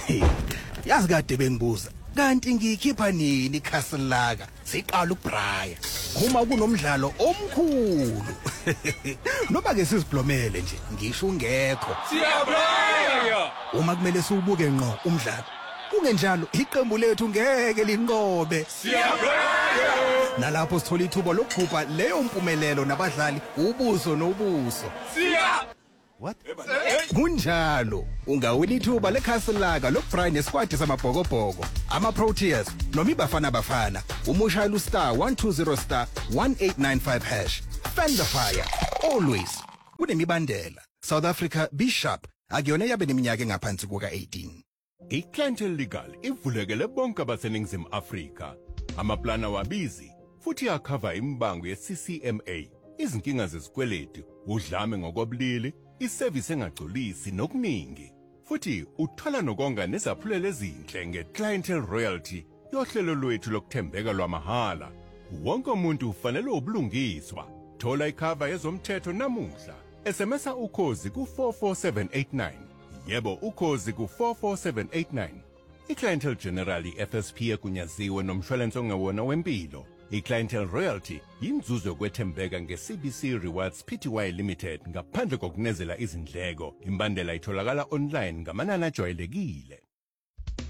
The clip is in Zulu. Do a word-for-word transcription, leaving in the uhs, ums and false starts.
Yazi kade bengibuza kanti ngiyikhipha nini iCastle laka siqala uBrian uma kunomdlalo omkhulu noma ke siziblomele nje ngisho ungekho Siyabraya uma kumele siubuke ngqo umdlalo kungenjalo iqembu lethu ngeke linqobe Siyabraya nalapho sithola ithuba lokugubha leyo mpumelelo nabadlali ubuso nobuso Siya What? Kunjalo ungawina ithuba leCastle laka lokuBrian nesquad samabhokobhoko ama Proteas noma ibafana bafana umushayela ustar one two zero star one eight nine five hash fan the fire always kunemibandela South Africa be sharp akuyona yabe neminyaka engaphansi kuka eighteen. iClientele Legal ivulekele bonke abaseningizimu Afrika amaplana wabizi futhi yakhava imbango ye-C C M A izinkinga zezikweletu udlame ngokobulili iservice engagculisi nokuningi futhi uthola nokonga nezaphulelo ezinhle ngeClientele Royalty yohlelo lwethu lokuthembeka lwamahala wonke umuntu ufanele ubulungiswa thola ikhava yezomthetho namuhla S M S ukhozi ku four four seven eight nine yebo ukhozi ku four four seven eight nine iClientele General F S P ekunyaziwe nomshwalense ongewona wempilo iClientele Royalty yinzuzo yokwethembeka nge-C B C Rewards Pty Limited ngaphandle kokunezela izindleko imbandela itholakala online ngamanani ajwayelekile